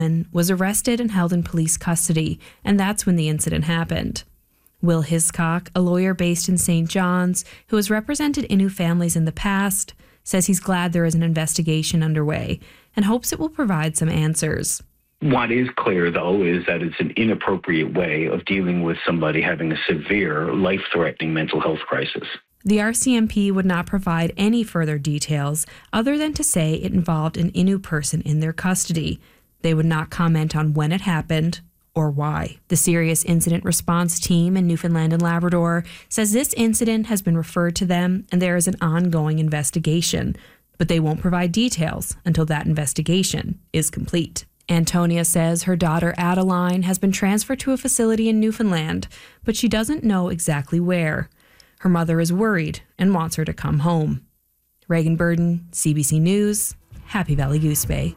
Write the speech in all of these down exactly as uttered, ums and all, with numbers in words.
was arrested and held in police custody, and that's when the incident happened. Will Hiscock, a lawyer based in Saint John's, who has represented Innu families in the past, says he's glad there is an investigation underway and hopes it will provide some answers. What is clear, though, is that it's an inappropriate way of dealing with somebody having a severe, life-threatening mental health crisis. The R C M P would not provide any further details other than to say it involved an Innu person in their custody. They would not comment on when it happened or why. The Serious Incident Response Team in Newfoundland and Labrador says this incident has been referred to them and there is an ongoing investigation, but they won't provide details until that investigation is complete. Antonia says her daughter Adeline has been transferred to a facility in Newfoundland, but she doesn't know exactly where. Her mother is worried and wants her to come home. Reagan Burden, C B C News, Happy Valley Goose Bay.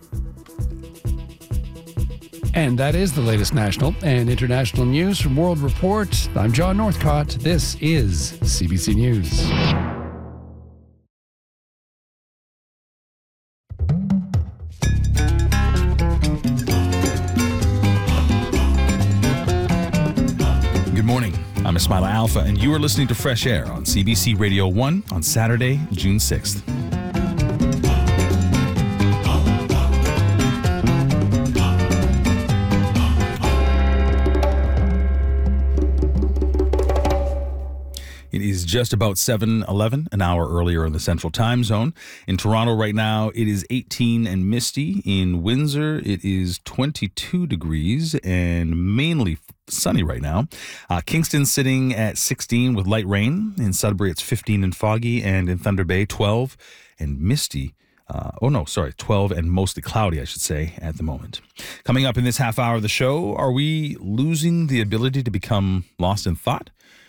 And that is the latest national and international news from World Report. I'm John Northcott. This is C B C News. Good morning. I'm Ismaila Alpha, and you are listening to Fresh Air on C B C Radio one on Saturday, June sixth. It is just about seven eleven, an hour earlier in the Central Time Zone. In Toronto right now, it is eighteen and misty. In Windsor, it is twenty-two degrees and mainly sunny right now. Uh, Kingston sitting at sixteen with light rain. In Sudbury, it's fifteen and foggy. And in Thunder Bay, twelve and misty. Uh, oh, no, sorry, twelve and mostly cloudy, I should say, at the moment. Coming up in this half hour of the show, are we losing the ability to become lost in thought?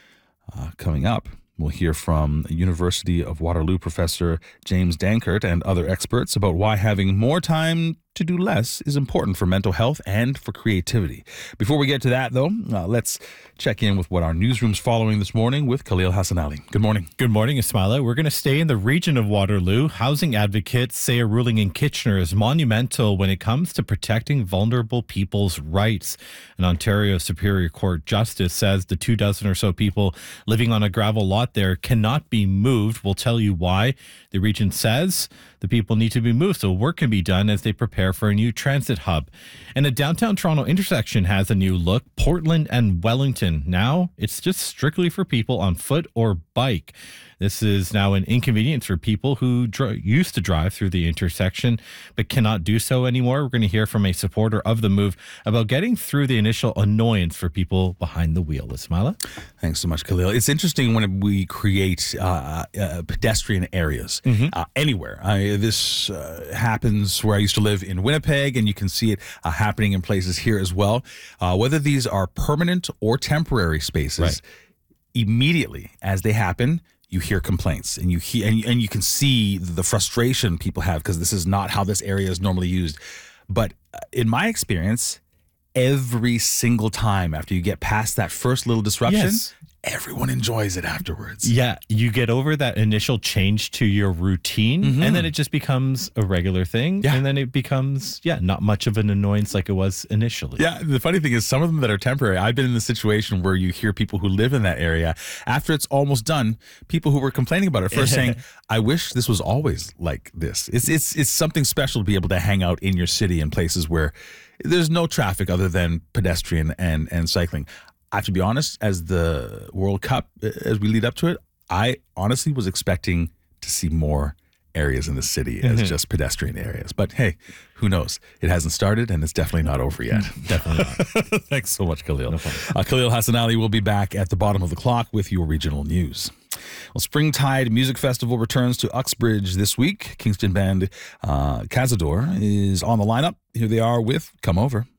Uh, coming up, we'll hear from University of Waterloo professor James Dankert and other experts about why having more time to do less is important for mental health and for creativity. Before we get to that, though, uh, let's check in with what our newsroom's following this morning with Khalil Hassan Ali. Good morning. Good morning, Ismaila. We're going to stay in the region of Waterloo. Housing advocates say a ruling in Kitchener is monumental when it comes to protecting vulnerable people's rights. An Ontario Superior Court justice says the two dozen or so people living on a gravel lot there cannot be moved. We'll tell you why. The region says the people need to be moved so work can be done as they prepare for a new transit hub. And a downtown Toronto intersection has a new look, Portland and Wellington. Now it's just strictly for people on foot or bike. This is now an inconvenience for people who dr- used to drive through the intersection but cannot do so anymore. We're going to hear from a supporter of the move about getting through the initial annoyance for people behind the wheel. Ismaila? Thanks so much, Khalil. It's interesting when we create uh, uh, pedestrian areas mm-hmm. uh, anywhere. I, this uh, happens where I used to live in Winnipeg, and you can see it uh, happening in places here as well. Uh, whether these are permanent or temporary spaces, right. Immediately as they happen, you hear complaints and you hear, and, and you can see the frustration people have because this is not how this area is normally used. But in my experience, every single time after you get past that first little disruption, yes. everyone enjoys it afterwards. Yeah, you get over that initial change to your routine, mm-hmm. and then it just becomes a regular thing, yeah. and then it becomes, yeah, not much of an annoyance like it was initially. Yeah, the funny thing is some of them that are temporary, I've been in the situation where you hear people who live in that area, after it's almost done, people who were complaining about it first saying, I wish this was always like this. It's, it's, it's something special to be able to hang out in your city in places where there's no traffic other than pedestrian and, and cycling. I have to be honest, as the World Cup, as we lead up to it, I honestly was expecting to see more areas in the city as mm-hmm. just pedestrian areas. But hey, who knows? It hasn't started and it's definitely not over yet. Definitely not. Thanks so much, Khalil. No uh, Khalil Hassan Ali will be back at the bottom of the clock with your regional news. Well, Springtide Music Festival returns to Uxbridge this week. Kingston band uh, Cazador is on the lineup. Here they are with Come Over.